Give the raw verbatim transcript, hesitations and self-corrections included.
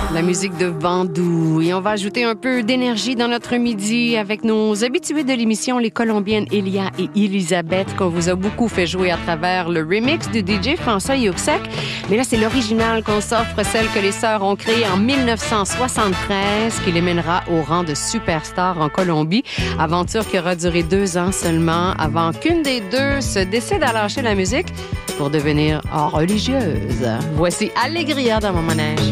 La musique de Vandou. Et on va ajouter un peu d'énergie dans notre midi avec nos habitués de l'émission, les Colombiennes Elia et Elisabeth, qu'on vous a beaucoup fait jouer à travers le remix du D J François Youxek. Mais là, c'est l'original qu'on s'offre, celle que les sœurs ont créée en dix-neuf cent soixante-treize, qui les mènera au rang de superstar en Colombie. Aventure qui aura duré deux ans seulement avant qu'une des deux se décide à lâcher la musique pour devenir religieuse. Voici Allegria dans mon manège.